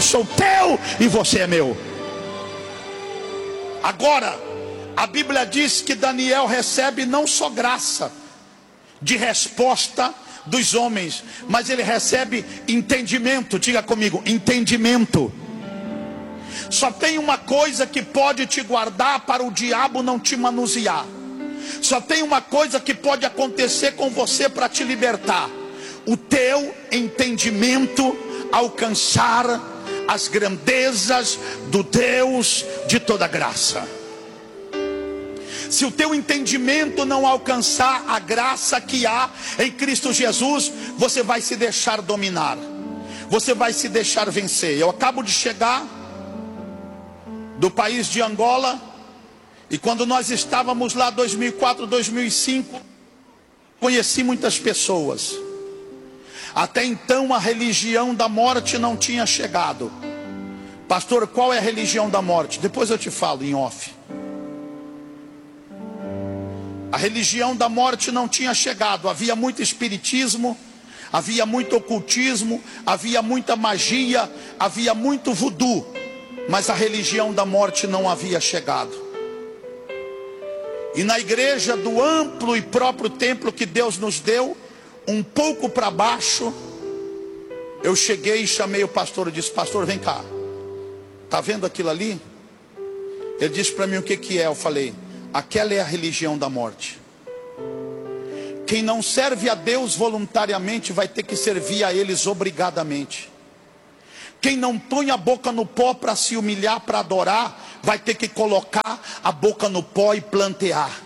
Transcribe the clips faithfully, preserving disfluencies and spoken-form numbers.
sou teu e você é meu. Agora, a Bíblia diz que Daniel recebe não só graça de resposta dos homens, mas ele recebe entendimento. Diga comigo, entendimento. Só tem uma coisa que pode te guardar para o diabo não te manusear. Só tem uma coisa que pode acontecer com você para te libertar: o teu entendimento alcançar as grandezas do Deus de toda graça. Se o teu entendimento não alcançar a graça que há em Cristo Jesus, você vai se deixar dominar, você vai se deixar vencer. Eu acabo de chegar do país de Angola, e quando nós estávamos lá dois mil e quatro, dois mil e cinco, conheci muitas pessoas. Até então a religião da morte não tinha chegado. Pastor, qual é a religião da morte? Depois eu te falo em off. A religião da morte não tinha chegado. Havia muito espiritismo, havia muito ocultismo, havia muita magia, havia muito voodoo, mas a religião da morte não havia chegado. E na igreja do amplo e próprio templo que Deus nos deu, um pouco para baixo, eu cheguei e chamei o pastor e disse: pastor, vem cá, está vendo aquilo ali? Ele disse para mim: o que que é? Eu falei: aquela é a religião da morte. Quem não serve a Deus voluntariamente vai ter que servir a eles obrigadamente. Quem não põe a boca no pó para se humilhar, para adorar, vai ter que colocar a boca no pó e plantear.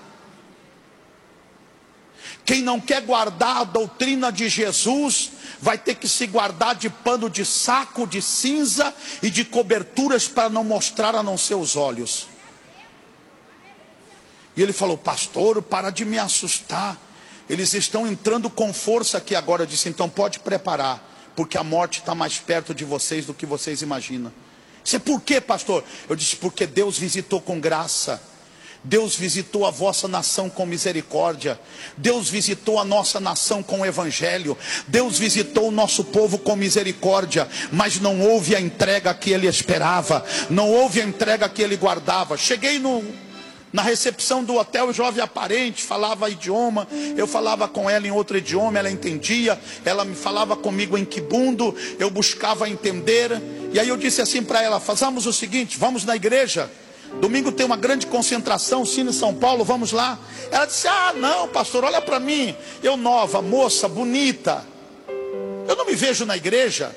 Quem não quer guardar a doutrina de Jesus, vai ter que se guardar de pano de saco, de cinza e de coberturas para não mostrar a não ser os olhos. E ele falou: pastor, para de me assustar, eles estão entrando com força aqui agora. Eu disse: então pode preparar, porque a morte está mais perto de vocês do que vocês imaginam. Isso é por quê, pastor? Eu disse: porque Deus visitou com graça, Deus visitou a vossa nação com misericórdia, Deus visitou a nossa nação com o evangelho, Deus visitou o nosso povo com misericórdia, mas não houve a entrega que ele esperava, não houve a entrega que ele guardava. Cheguei no, na recepção do hotel, o jovem aparente falava idioma, eu falava com ela em outro idioma, ela entendia, ela me falava comigo em quibundo, eu buscava entender, e aí eu disse assim para ela: façamos o seguinte, vamos na igreja, domingo tem uma grande concentração, Cine São Paulo, vamos lá. Ela disse: ah não pastor, olha para mim, eu nova, moça, bonita, eu não me vejo na igreja.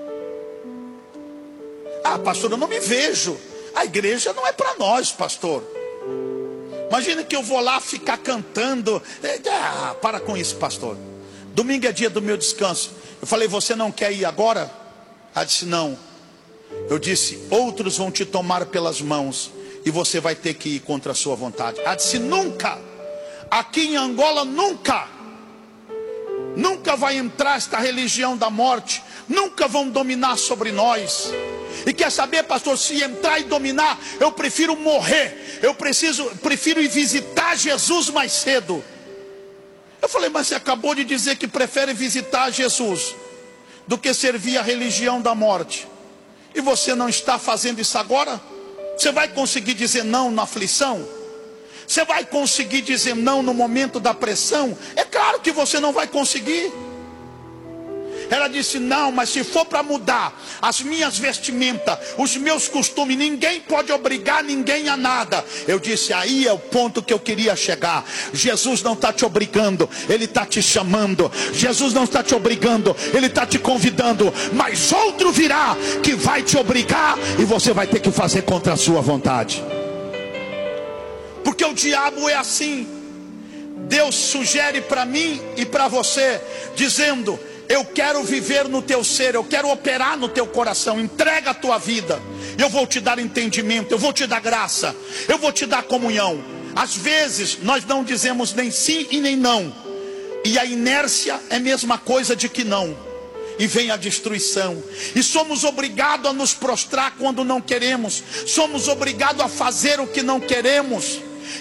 Ah pastor, eu não me vejo, a igreja não é para nós, pastor. Imagina que eu vou lá ficar cantando. Ah, para com isso, pastor, domingo é dia do meu descanso. Eu falei: você não quer ir agora? Ela disse: não. Eu disse: outros vão te tomar pelas mãos e você vai ter que ir contra a sua vontade. Ela disse: nunca, aqui em Angola nunca, nunca vai entrar esta religião da morte, nunca vão dominar sobre nós. E quer saber, pastor, se entrar e dominar, eu prefiro morrer, eu preciso, prefiro ir visitar Jesus mais cedo. Eu falei: mas você acabou de dizer que prefere visitar Jesus do que servir a religião da morte, e você não está fazendo isso agora? Você vai conseguir dizer não na aflição? Você vai conseguir dizer não no momento da pressão? É claro que você não vai conseguir. Ela disse: não, mas se for para mudar as minhas vestimentas, os meus costumes, ninguém pode obrigar ninguém a nada. Eu disse: aí é o ponto que eu queria chegar. Jesus não está te obrigando, Ele está te chamando. Jesus não está te obrigando, Ele está te convidando. Mas outro virá que vai te obrigar, e você vai ter que fazer contra a sua vontade. Porque o diabo é assim. Deus sugere para mim e para você, dizendo: eu quero viver no teu ser, eu quero operar no teu coração. Entrega a tua vida, eu vou te dar entendimento, eu vou te dar graça, eu vou te dar comunhão. Às vezes nós não dizemos nem sim e nem não, e a inércia é a mesma coisa de que não, e vem a destruição. E somos obrigados a nos prostrar quando não queremos, somos obrigados a fazer o que não queremos.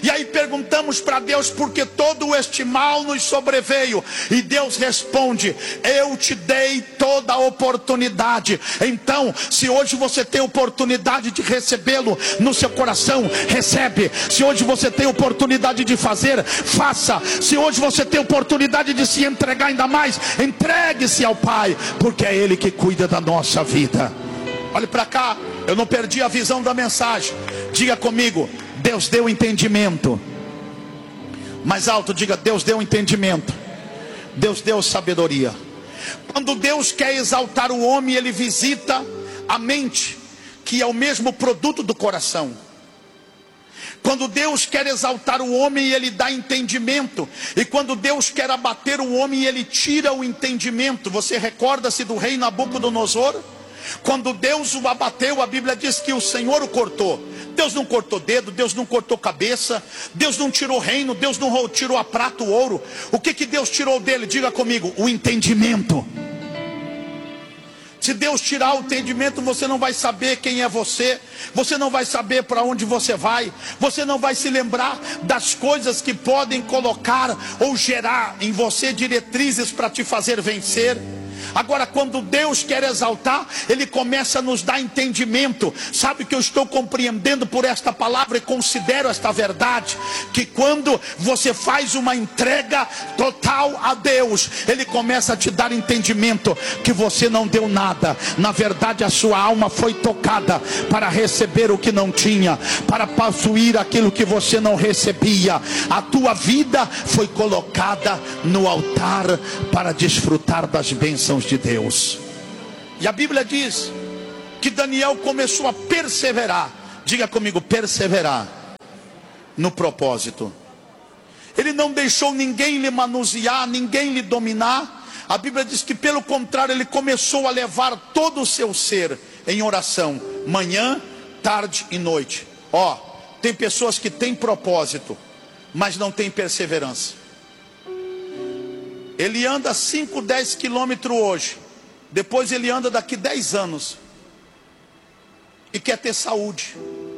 E aí perguntamos para Deus: por que todo este mal nos sobreveio? E Deus responde: eu te dei toda a oportunidade. Então, se hoje você tem oportunidade de recebê-lo no seu coração, recebe. Se hoje você tem oportunidade de fazer, faça. Se hoje você tem oportunidade de se entregar ainda mais, entregue-se ao Pai, porque é Ele que cuida da nossa vida. Olhe para cá, eu não perdi a visão da mensagem. Diga comigo: Deus deu entendimento. Mais alto, diga: Deus deu entendimento. Deus deu sabedoria. Quando Deus quer exaltar o homem, Ele visita a mente, que é o mesmo produto do coração. Quando Deus quer exaltar o homem, Ele dá entendimento. E quando Deus quer abater o homem, Ele tira o entendimento. Você recorda-se do rei Nabucodonosor? Quando Deus o abateu, a Bíblia diz que o Senhor o cortou. Deus não cortou dedo, Deus não cortou cabeça, Deus não tirou reino, Deus não tirou a prata, o ouro. O que que Deus tirou dele? Diga comigo: o entendimento. Se Deus tirar o entendimento, você não vai saber quem é você, você não vai saber para onde você vai, você não vai se lembrar das coisas que podem colocar ou gerar em você diretrizes para te fazer vencer. Agora, quando Deus quer exaltar, Ele começa a nos dar entendimento. Sabe o que eu estou compreendendo por esta palavra e considero esta verdade? Que quando você faz uma entrega total a Deus, Ele começa a te dar entendimento que você não deu nada. Na verdade, a sua alma foi tocada para receber o que não tinha, para possuir aquilo que você não recebia. A tua vida foi colocada no altar para desfrutar das bênçãos de Deus. E a Bíblia diz que Daniel começou a perseverar. Diga comigo: perseverar no propósito. Ele não deixou ninguém lhe manusear, ninguém lhe dominar. A Bíblia diz que pelo contrário, ele começou a levar todo o seu ser em oração, manhã, tarde e noite. Ó, tem pessoas que têm propósito, mas não têm perseverança. Ele anda cinco, dez quilômetros hoje, depois ele anda daqui dez anos e quer ter saúde.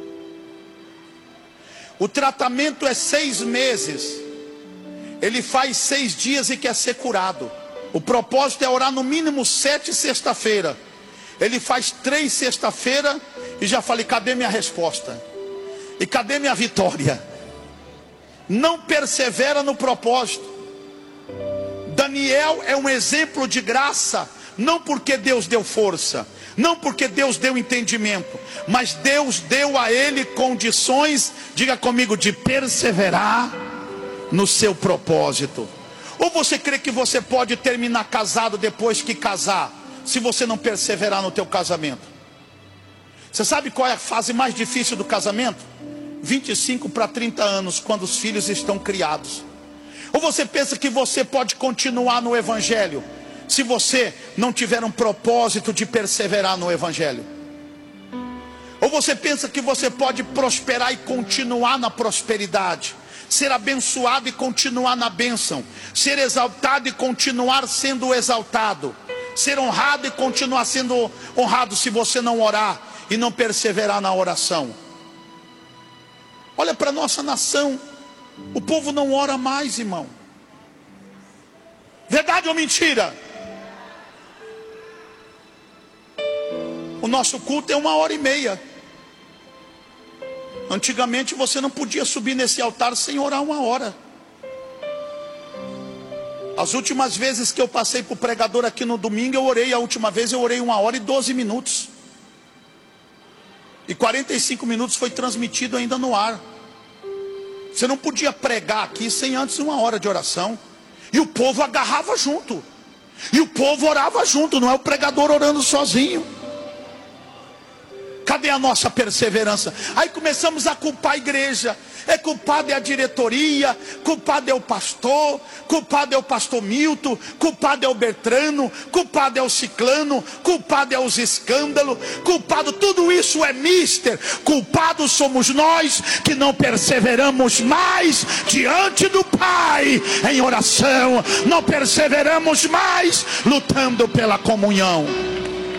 O tratamento é seis meses, ele faz seis dias e quer ser curado. O propósito é orar no mínimo sete sexta-feira, ele faz três sexta-feira e já falei: cadê minha resposta? E cadê minha vitória? Não persevera no propósito. Daniel é um exemplo de graça, não porque Deus deu força, não porque Deus deu entendimento, mas Deus deu a ele condições, diga comigo, de perseverar no seu propósito. Ou você crê que você pode terminar casado depois que casar, se você não perseverar no teu casamento? Você sabe qual é a fase mais difícil do casamento? vinte e cinco para trinta anos, quando os filhos estão criados. Ou você pensa que você pode continuar no Evangelho, se você não tiver um propósito de perseverar no Evangelho? Ou você pensa que você pode prosperar e continuar na prosperidade, ser abençoado e continuar na bênção, ser exaltado e continuar sendo exaltado, ser honrado e continuar sendo honrado, se você não orar e não perseverar na oração? Olha para a nossa nação, o povo não ora mais, irmão. Verdade ou mentira? O nosso culto é uma hora e meia. Antigamente você não podia subir nesse altar sem orar uma hora. As últimas vezes que eu passei para o pregador aqui no domingo, eu orei. A última vez eu orei uma hora e doze minutos. E quarenta e cinco minutos foi transmitido ainda no ar. Você não podia pregar aqui sem antes uma hora de oração. E o povo agarrava junto. E o povo orava junto. Não é o pregador orando sozinho. Cadê a nossa perseverança? Aí começamos a culpar a igreja. É culpado é a diretoria, culpado é o pastor, culpado é o pastor Milton, culpado é o Bertrano, culpado é o Ciclano, culpado é os escândalos, culpado, tudo isso é mister. Culpados somos nós que não perseveramos mais diante do Pai em oração, não perseveramos mais lutando pela comunhão.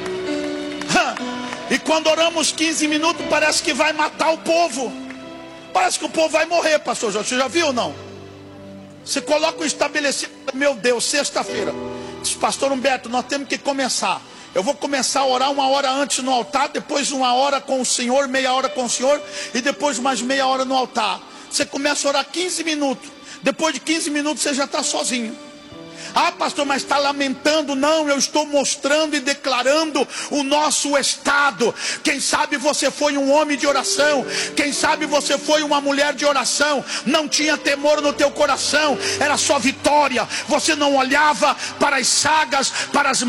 E quando oramos quinze minutos, parece que vai matar o povo. Parece que o povo vai morrer, pastor Jorge. Você já viu ou não? Você coloca o estabelecido, meu Deus, sexta-feira. Diz, pastor Humberto, nós temos que começar. Eu vou começar a orar uma hora antes no altar, depois uma hora com o Senhor, meia hora com o Senhor, e depois mais meia hora no altar. Você começa a orar quinze minutos. Depois de quinze minutos você já está sozinho. Ah, pastor, mas está lamentando? Não, eu estou mostrando e declarando o nosso estado. Quem sabe você foi um homem de oração. Quem sabe você foi uma mulher de oração. Não tinha temor no teu coração. Era só vitória. Você não olhava para as sagas, para as